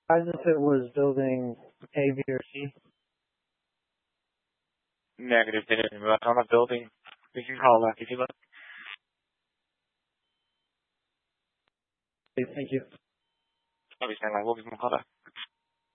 As if it was building A, B, or C. Negative, they didn't run on a building. We can call that if you like. Okay, thank you. I'll be saying like, we'll give them a call back.